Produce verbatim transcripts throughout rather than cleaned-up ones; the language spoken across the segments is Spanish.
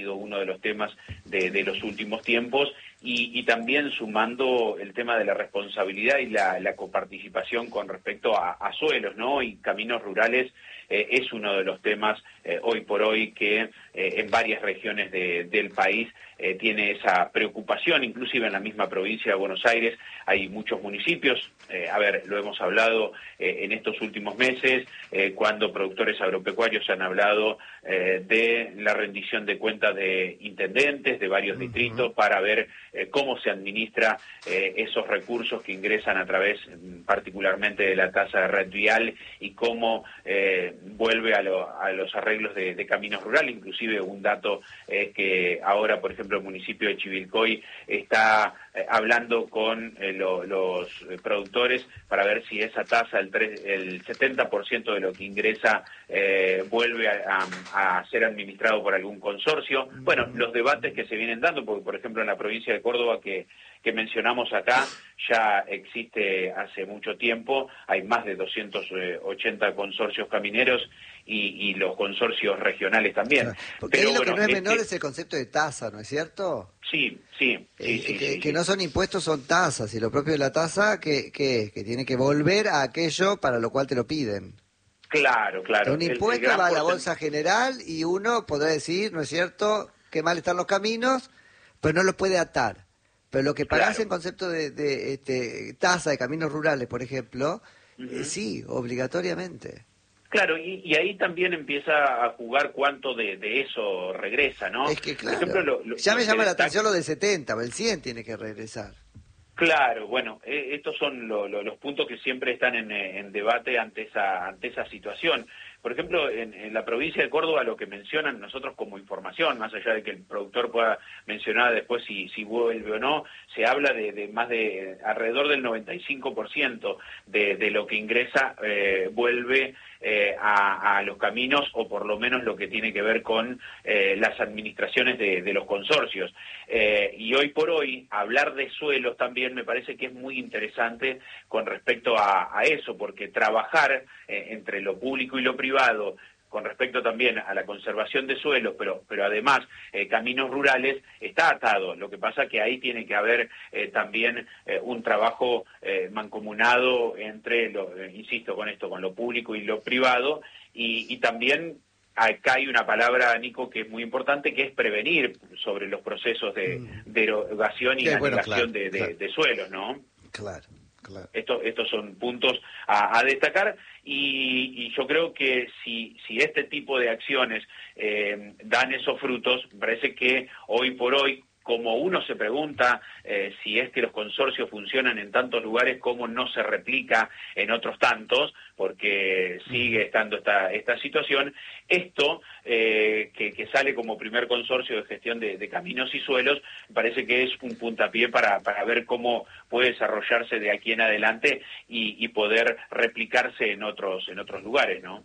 sido uno de los temas de, de los últimos tiempos, y, y también sumando el tema de la responsabilidad y la, la coparticipación con respecto a, a suelos, ¿no? Y caminos rurales eh, es uno de los temas eh, hoy por hoy que eh, en varias regiones de, del país eh, tiene esa preocupación, inclusive en la misma provincia de Buenos Aires hay muchos municipios, eh, a ver, lo hemos hablado eh, en estos últimos meses, eh, cuando productores agropecuarios han hablado eh, de la rendición de cuentas de intendentes de varios uh-huh. distritos para ver eh, cómo se administra eh, esos recursos que ingresan a través particularmente de la tasa de red vial y cómo eh, vuelve a, lo, a los arreglos de, de caminos rurales. Inclusive un dato es eh, que ahora, por ejemplo, el municipio de Chivilcoy está eh, hablando con eh, lo, los eh, productores para ver si esa tasa, el, tres, el setenta por ciento de lo que ingresa, eh, vuelve a, a, a ser administrado por algún consorcio. Bueno, los debates que se vienen dando, porque por ejemplo en la provincia de Córdoba que, que mencionamos acá, ya existe hace mucho tiempo, hay más de doscientos ochenta consorcios camineros y, y los consorcios regionales también. Claro, porque Pero ahí lo bueno, que no es este... menor es el concepto de tasa, ¿no es cierto? Sí, sí, sí, eh, sí, que, sí, que sí. no son impuestos, son tasas, y lo propio de la tasa que, que, que tiene que volver a aquello para lo cual te lo piden. Claro, claro. Un impuesto el, el va a la porcent... bolsa general y uno podrá decir, ¿no es cierto?, que mal están los caminos, pero no los puede atar. Pero lo que pagás Claro. en concepto de, de este, tasa de caminos rurales, por ejemplo, Uh-huh. eh, sí, obligatoriamente. Claro, y, y ahí también empieza a jugar cuánto de, de eso regresa, ¿no? Es que claro, por ejemplo, lo, lo, ya me llama la destaca... atención lo de setenta, el cien tiene que regresar. Claro, bueno, eh, estos son lo, lo, los puntos que siempre están en, en debate ante esa, ante esa situación. Por ejemplo, en, en la provincia de Córdoba lo que mencionan nosotros como información, más allá de que el productor pueda mencionar después si, si vuelve o no, se habla de, de más de alrededor del noventa y cinco por ciento de, de lo que ingresa eh, vuelve eh, a, a los caminos, o por lo menos lo que tiene que ver con eh, las administraciones de, de los consorcios. Eh, y hoy por hoy, hablar de suelos también me parece que es muy interesante con respecto a, a eso, porque trabajar eh, entre lo público y lo privado con respecto también a la conservación de suelos, pero pero además eh, caminos rurales, está atado. Lo que pasa que ahí tiene que haber eh, también eh, un trabajo eh, mancomunado entre, lo, eh, insisto con esto, con lo público y lo privado, y, y también acá hay una palabra, Nico, que es muy importante, que es prevenir sobre los procesos de, de erogación y sí, anegación bueno, claro, de, de, claro. de suelos, ¿no? Claro. Claro. Esto, estos son puntos a, a destacar, y, y yo creo que si, si este tipo de acciones eh, dan esos frutos, parece que hoy por hoy, como uno se pregunta eh, si es que los consorcios funcionan en tantos lugares, cómo no se replica en otros tantos, porque sigue estando esta, esta situación, esto eh, que, que sale como primer consorcio de gestión de, de caminos y suelos, parece que es un puntapié para, para ver cómo puede desarrollarse de aquí en adelante y, y poder replicarse en otros, en otros lugares, ¿no?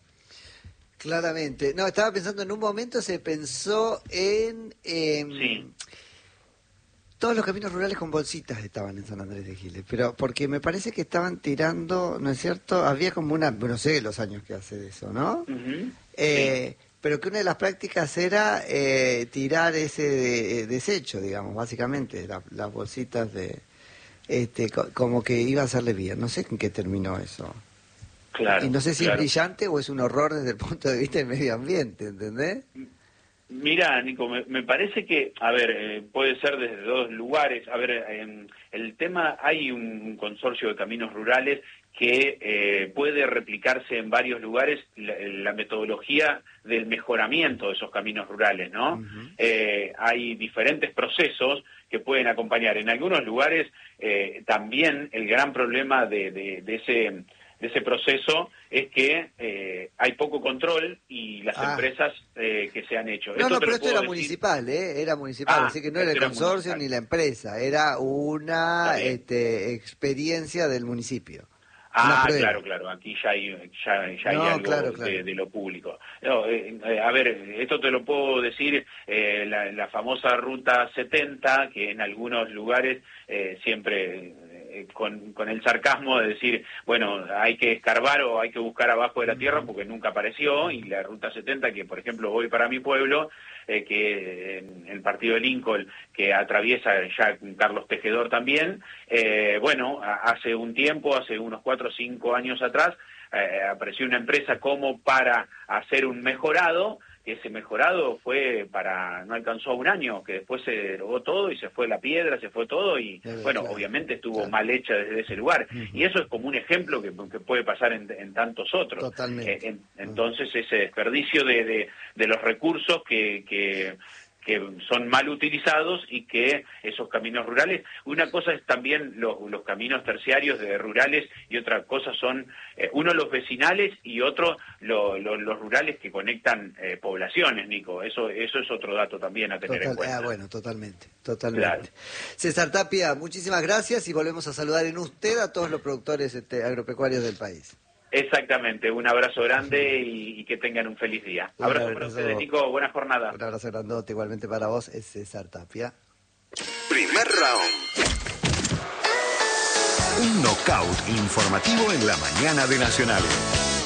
Claramente. No, estaba pensando, en un momento se pensó en... Eh, sí. Todos los caminos rurales con bolsitas estaban en San Andrés de Giles, pero porque me parece que estaban tirando, ¿no es cierto? Había como una, no sé los años que hace de eso, ¿no? Uh-huh. eh, sí. Pero que una de las prácticas era eh, tirar ese de, desecho, digamos, básicamente, la, las bolsitas de, este, co- como que iba a hacerle bien. No sé en qué terminó eso. Claro. Y no sé si claro. es brillante o es un horror desde el punto de vista del medio ambiente, ¿entendés? Mira, Nico, me, me parece que, a ver, eh, puede ser desde dos lugares. A ver, en el tema, hay un consorcio de caminos rurales que eh, puede replicarse en varios lugares la, la metodología del mejoramiento de esos caminos rurales, ¿no? Uh-huh. Eh, hay diferentes procesos que pueden acompañar. En algunos lugares eh, también el gran problema de, de, de ese... de ese proceso es que eh, hay poco control y las ah. empresas eh, que se han hecho. No, esto no, pero esto era decir... municipal, ¿eh? Era municipal, ah, así que no era el era consorcio municipal. ni la empresa, era una este, experiencia del municipio. Ah, claro, claro, aquí ya hay, ya, ya no, hay algo claro, claro. De, de lo público. No, eh, a ver, esto te lo puedo decir, eh, la, la famosa Ruta setenta, que en algunos lugares eh, siempre... Con, con el sarcasmo de decir, bueno, hay que escarbar o hay que buscar abajo de la tierra porque nunca apareció, y la Ruta setenta, que por ejemplo voy para mi pueblo, eh, que en el partido de Lincoln, que atraviesa ya Carlos Tejedor también, eh, bueno, hace un tiempo, hace unos cuatro o cinco años atrás, eh, apareció una empresa como para hacer un mejorado, que ese mejorado fue para, no alcanzó un año, que después se derogó todo y se fue la piedra, se fue todo y, Debe, bueno, claro, obviamente estuvo claro. mal hecha desde ese lugar. Uh-huh. Y eso es como un ejemplo que, que puede pasar en, en tantos otros. Totalmente. Eh, en, entonces, ese desperdicio de, de, de los recursos que... que que son mal utilizados y que esos caminos rurales, una cosa es también los, los caminos terciarios de rurales y otra cosa son, eh, uno los vecinales y otro lo, lo, los rurales que conectan eh, poblaciones, Nico, eso eso es otro dato también a tener Total, en cuenta. Ah, bueno, totalmente, totalmente. Claro. César Tapia, muchísimas gracias y volvemos a saludar en usted a todos los productores este, agropecuarios del país. Exactamente, un abrazo grande y, y que tengan un feliz día. Un Abrazo, abrazo para ustedes, Nico, buena jornada. Un abrazo grandote igualmente para vos, es César Tapia. Primer round. Un knockout informativo en la mañana de Nacional.